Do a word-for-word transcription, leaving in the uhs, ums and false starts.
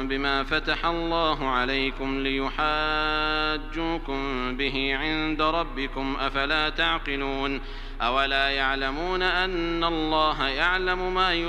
بما فتح الله عليكم ليحاجوكم به عند ربكم أفلا تعقلون أولا يعلمون أن الله يعلم ما